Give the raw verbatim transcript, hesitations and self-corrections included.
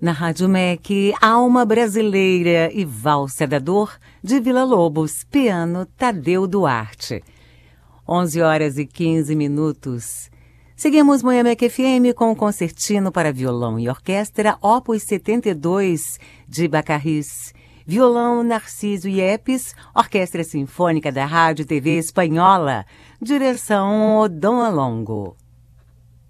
Na Rádio M E C, Alma Brasileira e Valsa da Dor, de Vila Lobos, piano Tadeu Duarte. onze horas e quinze minutos. Seguimos Moema-C F M com o concertino para violão e orquestra Opus setenta e dois de Baccarris. Violão Narciso Yepes, Orquestra Sinfônica da Rádio e T V Espanhola. Direção Odon Alongo.